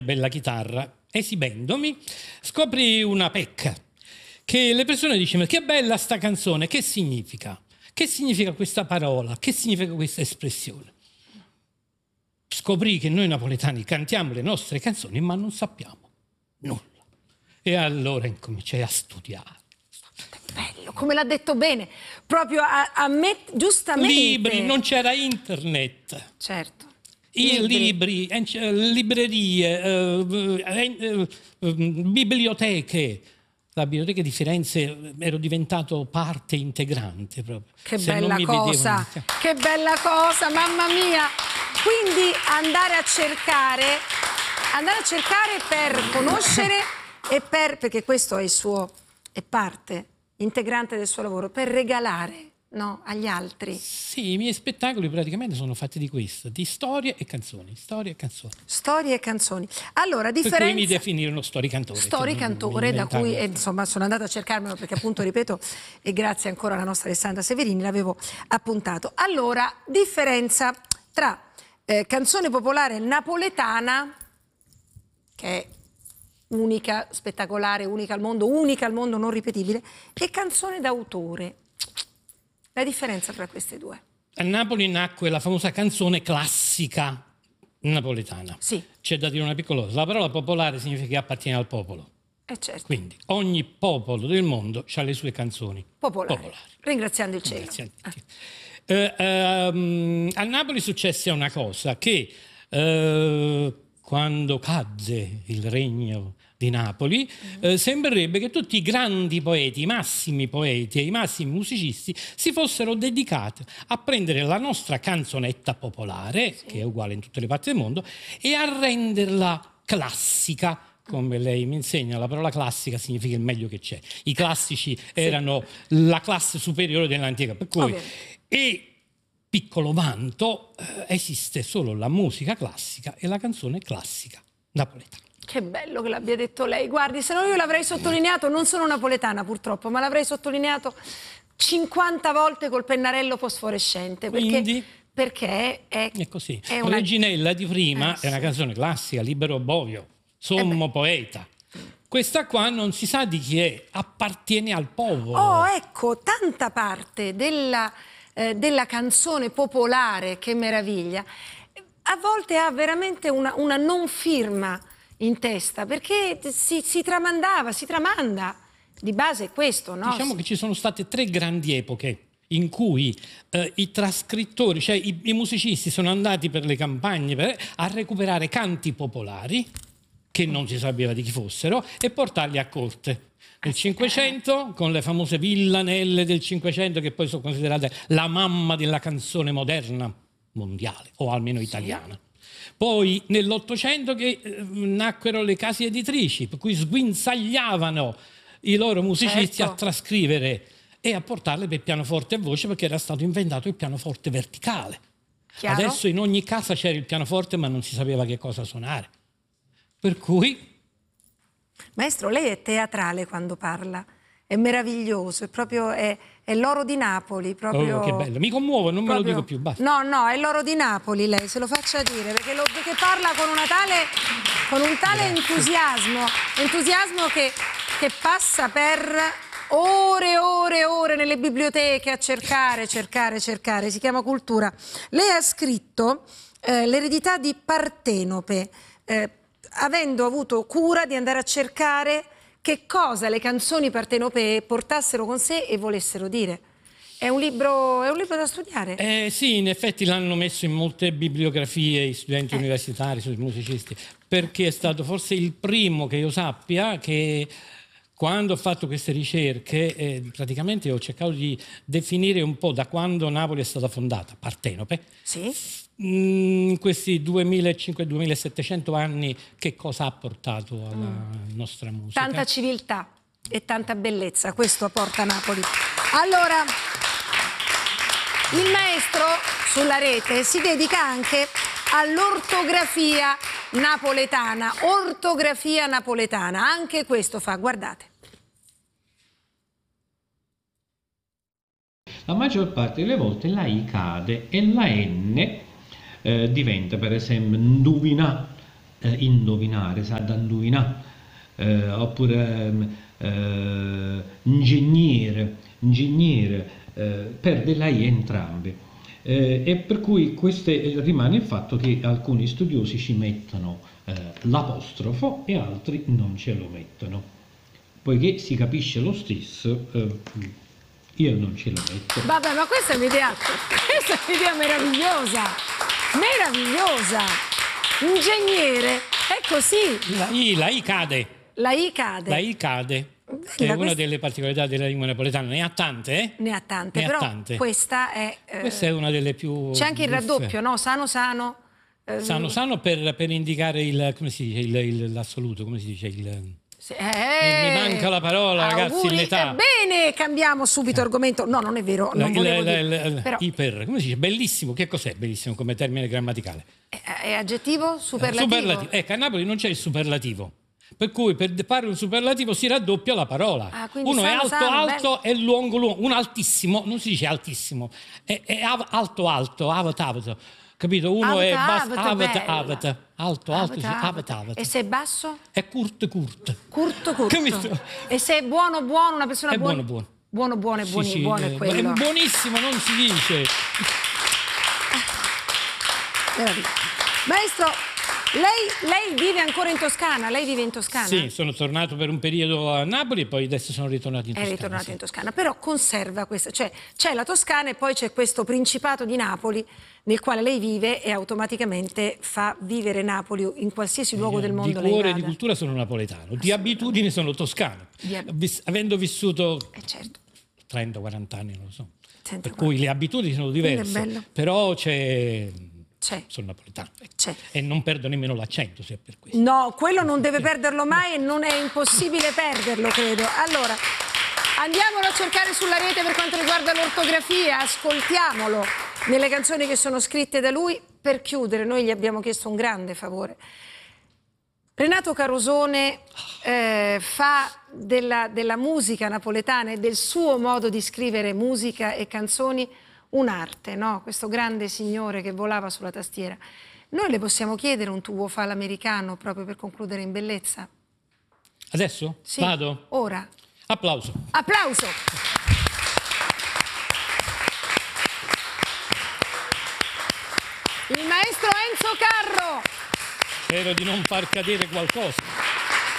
bella chitarra, esibendomi, scopri una pecca, che le persone dicono: che bella sta canzone, che significa? Che significa questa parola? Che significa questa espressione? Scoprì che noi napoletani cantiamo le nostre canzoni, ma non sappiamo nulla. E allora incominciai a studiare. Bello, come l'ha detto bene, proprio a me, giustamente. Libri, non c'era internet. Certo. Libri, librerie, biblioteche. La biblioteca di Firenze ero diventato parte integrante proprio. Che bella cosa, che bella cosa, mamma mia. Quindi andare a cercare per conoscere e perché questo è il suo, è parte integrante del suo lavoro, per regalare, no, agli altri. Sì, i miei spettacoli praticamente sono fatti di questo, di storie e canzoni, storie e canzoni. Storie e canzoni. Allora, differenza... Per cui mi definirono storicantore. Storicantore, da cui insomma sono andata a cercarmelo perché appunto, ripeto, e grazie ancora alla nostra Alessandra Severini, l'avevo appuntato. Allora, differenza tra canzone popolare napoletana, che è unica, spettacolare, unica al mondo, non ripetibile, e canzone d'autore. La differenza tra queste due? A Napoli nacque la famosa canzone classica napoletana. Sì. C'è da dire una piccola cosa. La parola popolare significa che appartiene al popolo. Certo. Quindi ogni popolo del mondo ha le sue canzoni popolari. Ringraziando il cielo. A Napoli successe una cosa, che quando cadde il regno di Napoli, sembrerebbe che tutti i grandi poeti, i massimi poeti e i massimi musicisti si fossero dedicati a prendere la nostra canzonetta popolare, sì, che è uguale in tutte le parti del mondo, e a renderla classica. Come lei mi insegna, la parola classica significa il meglio che c'è. I classici erano la classe superiore dell'antica, per cui e piccolo vanto, esiste solo la musica classica e la canzone classica napoletana. Che bello che l'abbia detto lei. Guardi, se no io l'avrei sottolineato, non sono napoletana purtroppo, ma l'avrei sottolineato 50 volte col pennarello fosforescente. Perché è così. È una... Reginella di prima è una canzone classica, Libero Bovio, sommo poeta. Questa qua non si sa di chi è, appartiene al popolo. Oh, ecco, tanta parte della canzone popolare, che meraviglia, a volte ha veramente una non firma in testa, perché si tramanda, di base è questo, no? Diciamo che ci sono state 3 grandi epoche in cui i trascrittori, cioè i musicisti sono andati per le campagne a recuperare canti popolari, che non si sapeva di chi fossero, e portarli a corte. Nel Cinquecento, con le famose villanelle del Cinquecento, che poi sono considerate la mamma della canzone moderna mondiale, o almeno italiana. Poi nell'Ottocento che nacquero le case editrici, per cui sguinzagliavano i loro musicisti a trascrivere e a portarle per pianoforte e voce, perché era stato inventato il pianoforte verticale. Chiaro? Adesso in ogni casa c'era il pianoforte, ma non si sapeva che cosa suonare. Per cui... Maestro, lei è teatrale quando parla, è meraviglioso, è proprio è l'oro di Napoli. Proprio... Oh, che bello, mi commuovo, non me lo dico più, basta. No, è l'oro di Napoli lei, se lo faccia dire, perché parla con un tale entusiasmo che passa per ore nelle biblioteche a cercare, si chiama cultura. Lei ha scritto l'eredità di Partenope, avendo avuto cura di andare a cercare che cosa le canzoni partenopee portassero con sé e volessero dire. È un libro da studiare? Sì, in effetti l'hanno messo in molte bibliografie, gli studenti universitari, sui musicisti, perché è stato forse il primo che io sappia che, quando ho fatto queste ricerche, praticamente ho cercato di definire un po' da quando Napoli è stata fondata, Partenope. Sì. In questi 2500-2700 anni che cosa ha portato alla nostra musica? Tanta civiltà e tanta bellezza, questo porta Napoli. Allora, il maestro sulla rete si dedica anche all'ortografia napoletana, anche questo fa, guardate. La maggior parte delle volte la I cade e la N diventa per esempio nduvina, indovinare, sa da indovinare, oppure ingegnere, perde la I entrambe. E per cui rimane il fatto che alcuni studiosi ci mettono l'apostrofo e altri non ce lo mettono. Poiché si capisce lo stesso, io non ce la metto. Vabbè, ma questa è un'idea meravigliosa, meravigliosa. Ingegnere, è così. La I cade. La I cade. La I cade. È una delle particolarità della lingua napoletana. Ne ha tante, eh? Ne ha tante, Ne ha però tante. questa è... Questa è una delle più... C'è anche il raddoppio, no? Sano, sano. Sano per indicare il... come si dice? L'assoluto, come si dice? Mi manca la parola, ragazzi, auguri. in età. Bene, cambiamo subito argomento. No, non è vero, non volevo dire. Però... Iper, come si dice? Bellissimo. Che cos'è bellissimo come termine grammaticale? È aggettivo? Superlativo? Ecco, a Napoli non c'è il superlativo. Per cui per fare un superlativo si raddoppia la parola. Uno è alto e lungo. Un altissimo, non si dice altissimo, è alto, avato. Capito? Uno è basso, alto. E se è basso? È curto. Curto. Capito? E se è buono, una persona buona? Buono. Buono, Sì, è quello. È buonissimo, non si dice. Maestro, lei vive ancora in Toscana? Lei vive in Toscana? Sì, sono tornato per un periodo a Napoli e poi adesso sono ritornato in Toscana. È ritornato in Toscana, però conserva questa, cioè c'è la Toscana e poi c'è questo Principato di Napoli nel quale lei vive e automaticamente fa vivere Napoli in qualsiasi luogo del mondo di cuore lei e di cultura sono napoletano, di abitudini sono toscano, avendo vissuto certo. 30-40 anni, non lo so. Senta, per cui le abitudini sono diverse, però sono napoletano e non perdo nemmeno l'accento, se è per questo. No, quello non deve perderlo mai e non è impossibile perderlo, credo. Allora, andiamolo a cercare sulla rete per quanto riguarda l'ortografia, ascoltiamolo nelle canzoni che sono scritte da lui. Per chiudere, noi gli abbiamo chiesto un grande favore. Renato Carosone fa della musica napoletana e del suo modo di scrivere musica e canzoni un'arte, no? Questo grande signore che volava sulla tastiera. Noi le possiamo chiedere un tuo fa l'americano proprio per concludere in bellezza? Adesso? Sì. Vado? Ora. Applauso. Applauso. Il maestro Enzo Carro. Spero di non far cadere qualcosa.